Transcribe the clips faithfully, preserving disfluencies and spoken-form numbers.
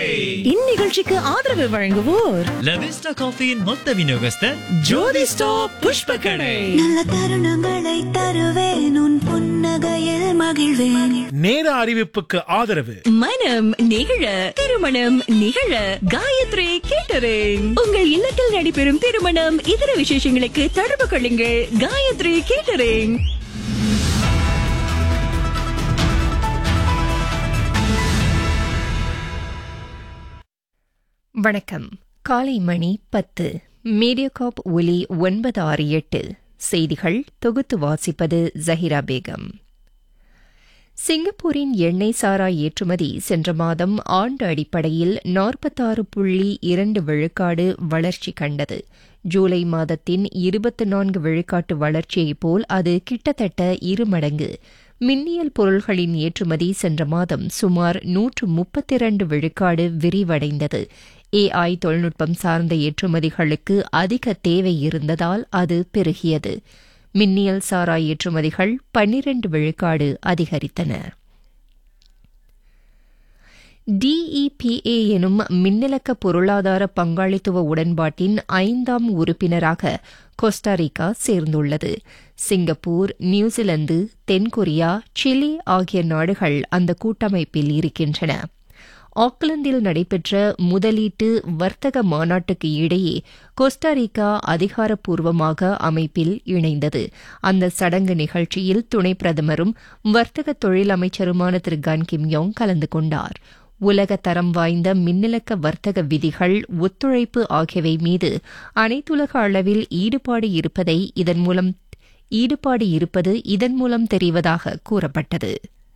இந்நிகழ்ச்சிக்கு ஆதரவு வழங்குவோர் லவிஸ்டா காஃபியின் மொத்த விநியோகஸ்தர் ஜோதி ஸ்டாப் புஷ்ப கடை. நல்ல தருணங்களை தருவேன், உன் புன்னகையில் மகிழ்வேன். நேர அறிவிப்புக்கு ஆதரவு மனம் நிகழ திருமணம் நிகழ காயத்ரி கேட்டரிங். உங்கள் இல்லத்தில் நடைபெறும் திருமணம் இதர விசேஷங்களுக்கு தொடர்பு கொள்ளுங்கள் காயத்ரி கேட்டரிங். வணக்கம். காலை மணி பத்து. மீடியாகாப் ஒலி ஒன்பது ஆறு எட்டு. செய்திகள் தொகுத்து வாசிப்பது ஜஹிரா பேகம். சிங்கப்பூரின் எண்ணெய் சாரா ஏற்றுமதி சென்ற மாதம் ஆண்டு அடிப்படையில் நாற்பத்தாறு புள்ளி இரண்டு விழுக்காடு வளர்ச்சி கண்டது. ஜூலை மாதத்தின் இருபத்தி நான்கு விழுக்காட்டு வளர்ச்சியைப் போல் அது கிட்டத்தட்ட இருமடங்கு. மின்னியல் பொருள்களின் ஏற்றுமதி சென்ற மாதம் சுமார் நூற்று முப்பத்தி இரண்டு விழுக்காடு விரிவடைந்தது. ஏஐ தொழில்நுட்பம் சார்ந்த ஏற்றுமதிகளுக்கு அதிக தேவை இருந்ததால் அது பெருகியது. மின்னியல் சாரா ஏற்றுமதிகள் பன்னிரண்டு விழுக்காடு அதிகரித்தன. டிஇபிஏ எனும் மின்னலக்க பொருளாதார பங்காளித்துவ உடன்பாட்டின் ஐந்தாம் உறுப்பினராக கோஸ்டாரிக்கா சேர்ந்துள்ளது. சிங்கப்பூர், நியூசிலாந்து, தென்கொரியா, சிலி ஆகிய நாடுகள் அந்த கூட்டமைப்பில் இருக்கின்றன. ஆக்லாந்தில் நடைபெற்ற முதலீட்டு வர்த்தக மாநாட்டுக்கு இடையே கோஸ்டாரிக்கா அதிகாரப்பூர்வமாக அமைப்பில் இணைந்தது. அந்த சடங்கு நிகழ்ச்சியில் துணை பிரதமரும் வர்த்தக தொழில் அமைச்சருமான திரு கன் கிம் யோங் கலந்து கொண்டார். உலக தரம் வாய்ந்த மின்னலக்க வர்த்தக விதிகள், ஒத்துழைப்பு ஆகியவை மீது அனைத்துலக அளவில் ஈடுபாடு இருப்பதை இதன் மூலம் ஈடுபாடு இருப்பது இதன் மூலம் தெரிவதாக கூறப்பட்டது.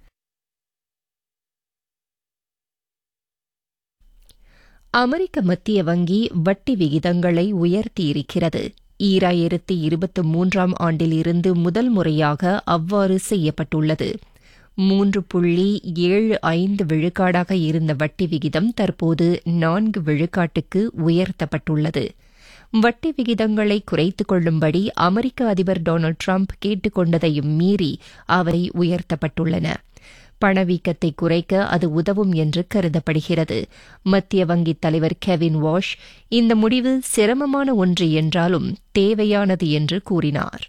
அமெரிக்க மத்திய வங்கி வட்டி விகிதங்களை உயர்த்தியிருக்கிறது. ஈராயிரத்தி இருபத்தி மூன்றாம் ஆண்டில் இருந்து முதல் முறையாக அவ்வாறு செய்யப்பட்டுள்ளது. மூன்று புள்ளி ஏழு ஐந்து விழுக்காடாக இருந்த வட்டி விகிதம் தற்போது நான்கு விழுக்காட்டுக்கு உயர்த்தப்பட்டுள்ளது. வட்டி விகிதங்களை குறைத்துக் கொள்ளும்படி அமெரிக்க அதிபர் டொனால்டு டிரம்ப் கேட்டுக் கொண்டதையும் மீறி அவை உயர்த்தப்பட்டுள்ளன. பணவீக்கத்தை குறைக்க அது உதவும் என்று கருதப்படுகிறது. மத்திய வங்கித் தலைவர் கெவின் வாஷ் இந்த முடிவு சிரமமான ஒன்று என்றாலும் தேவையானது என்று கூறினார்.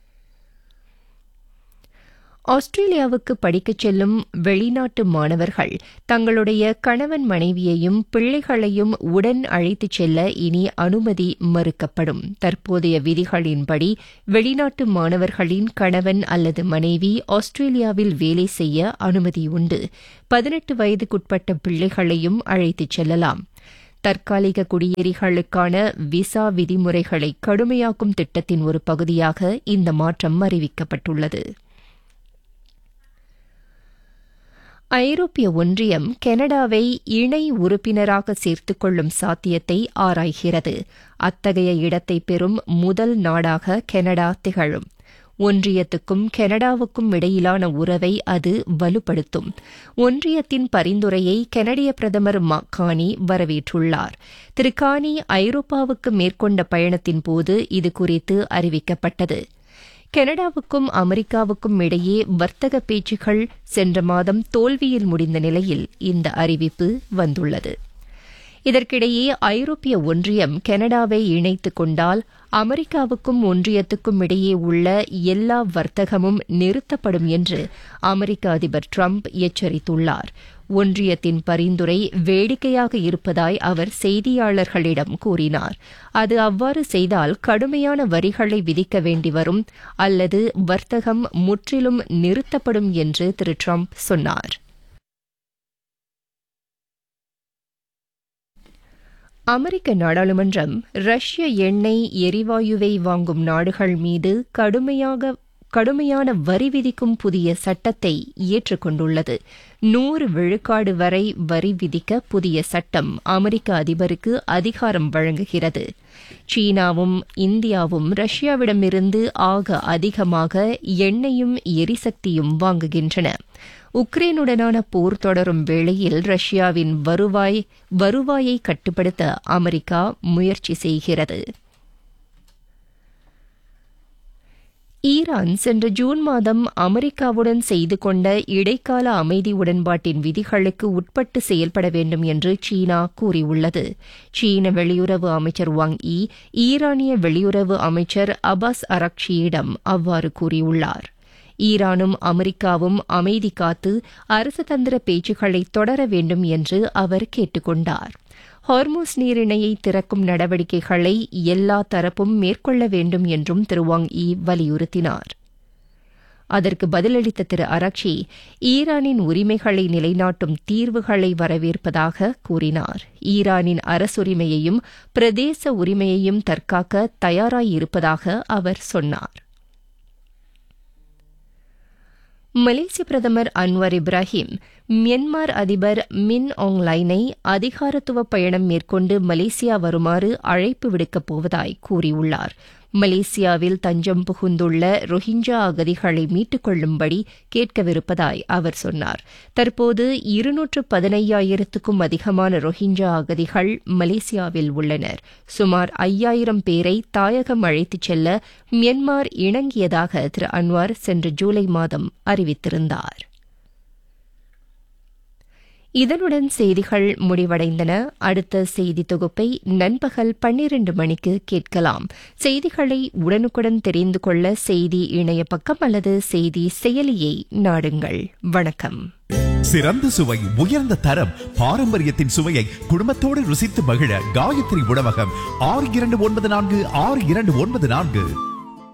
ஆஸ்திரேலியாவுக்கு படிக்கச் செல்லும் வெளிநாட்டு மாணவர்கள் தங்களுடைய கணவன் மனைவியையும் பிள்ளைகளையும் உடன் அழைத்துச் செல்ல இனி அனுமதி மறுக்கப்படும். தற்போதைய விதிகளின்படி வெளிநாட்டு மாணவர்களின் கணவன் அல்லது மனைவி ஆஸ்திரேலியாவில் வேலை செய்ய அனுமதி உண்டு. பதினெட்டு வயதுக்குட்பட்ட பிள்ளைகளையும் அழைத்துச் செல்லலாம். தற்காலிக குடியேறிகளுக்கான விசா விதிமுறைகளை கடுமையாக்கும் திட்டத்தின் ஒரு பகுதியாக இந்த மாற்றம் அறிவிக்கப்பட்டுள்ளது. ஐரோப்பிய ஒன்றியம் கனடாவை இணை உறுப்பினராக சேர்த்துக் கொள்ளும் சாத்தியத்தை ஆராய்கிறது. அத்தகைய இடத்தை பெறும் முதல் நாடாக கனடா திகழும். ஒன்றியத்துக்கும் கனடாவுக்கும் இடையிலான உறவை அது வலுப்படுத்தும். ஒன்றியத்தின் பரிந்துரையை கனடிய பிரதமர் கானி வரவேற்றுள்ளார். திரு கானி ஐரோப்பாவுக்கு மேற்கொண்ட பயணத்தின் போது இது குறித்து அறிவிக்கப்பட்டது. கனடாவுக்கும் அமெரிக்காவுக்கும் இடையே வர்த்தக பேச்சுக்கள் சென்ற மாதம் தோல்வியில் முடிந்த நிலையில் இந்த அறிவிப்பு வந்துள்ளது. இதற்கிடையே ஐரோப்பிய ஒன்றியம் கனடாவை இணைத்துக் கொண்டால் அமெரிக்காவுக்கும் ஒன்றியத்துக்கும் இடையே உள்ள எல்லா வர்த்தகமும் நிறுத்தப்படும் என்று அமெரிக்க அதிபர் டிரம்ப் எச்சரித்துள்ளார். ஒன்றியத்தின் பரிந்துரை வேடிக்கையாக இருப்பதாய் அவர் செய்தியாளர்களிடம் கூறினார். அது அவ்வாறு செய்தால் கடுமையான வரிகளை விதிக்க வேண்டி வரும் அல்லது வர்த்தகம் முற்றிலும் நிறுத்தப்படும் என்று திரு டிரம்ப் சொன்னார். அமெரிக்க நாடாளுமன்றம் ரஷ்ய எண்ணெய் எரிவாயுவை வாங்கும் நாடுகள் மீது கடுமையாக கடுமையான வரி விதிக்கும் புதிய சட்டத்தை ஏற்றுக்கொண்டுள்ளது. நூறு விழுக்காடு வரை வரி விதிக்க புதிய சட்டம் அமெரிக்க அதிபருக்கு அதிகாரம் வழங்குகிறது. சீனாவும் இந்தியாவும் ரஷ்யாவிடமிருந்து ஆக அதிகமாக எண்ணெயும் எரிசக்தியும் வாங்குகின்றன. உக்ரைனுடனான போர் தொடரும் வேளையில் ரஷ்யாவின் வருவாய் வருவாயை கட்டுப்படுத்த அமெரிக்கா முயற்சி செய்கிறது. ஈரான் சென்ற ஜூன் மாதம் அமெரிக்காவுடன் செய்து கொண்ட இடைக்கால அமைதி உடன்பாட்டின் விதிகளுக்கு உட்பட்டு செயல்பட வேண்டும் என்று சீனா கூறியுள்ளது. சீன வெளியுறவு அமைச்சர் வாங் யி ஈரானிய வெளியுறவு அமைச்சர் அபாஸ் அரக்ஷியிடம் அவ்வாறு கூறியுள்ளார். ஈரானும் அமெரிக்காவும் அமைதி காத்து அரசதந்திர பேச்சுக்களை தொடர வேண்டும் என்று அவர் கேட்டுக் கொண்டார். ஹார்மூஸ் நீரிணையை திறக்கும் நடவடிக்கைகளை எல்லா தரப்பும் மேற்கொள்ள வேண்டும் என்றும் திரு வாங் யி வலியுறுத்தினார். அதற்கு பதிலளித்த திரு அரக்ஷி ஈரானின் உரிமைகளை நிலைநாட்டும் தீர்வுகளை வரவேற்பதாக கூறினார். ஈரானின் அரசுரிமையையும் பிரதேச உரிமையையும் தற்காக்க தயாராயிருப்பதாக அவர் சொன்னார். மலேசிய பிரதமர் அன்வர் இப்ராஹிம் மியன்மார் அதிபர் மின் ஆங் லைனை அதிகாரத்துவ பயணம் மேற்கொண்டு மலேசியா வருமாறு அழைப்பு விடுக்கப் போவதாய் கூறியுள்ளார். மலேசியாவில் தஞ்சம் புகுந்துள்ள ரோஹிஞ்சா அகதிகளை மீட்டுக் கொள்ளும்படி கேட்கவிருப்பதாய் அவர் சொன்னார். தற்போது இருநூற்று பதினையாயிரத்துக்கும் அதிகமான ரோஹிஞ்சா அகதிகள் மலேசியாவில் உள்ளனர். சுமார் ஐயாயிரம் பேரை தாயகம் அழைத்துச் செல்ல மியன்மார் இணங்கியதாக திரு அன்வார் சென்ற ஜூலை மாதம் அறிவித்திருந்தார். இதனுடன் செய்திகள் முடிவடைந்தன. அடுத்த செய்தி தொகுப்பை நண்பகல் பன்னிரண்டு மணிக்கு கேட்கலாம். செய்திகளை உடனுக்குடன் தெரிந்து கொள்ள செய்தி இணைய பக்கம் அல்லது செய்தி செயலியை நாடுங்கள். வணக்கம். சிறந்த சுவை, உயர்ந்த தரம், பாரம்பரியத்தின் சுவையை குடும்பத்தோடு ருசித்து மகிழ காயத்ரி உணவகம் ஆறு இரண்டு ஒன்பது நான்கு ஆறு இரண்டு ஒன்பது நான்கு.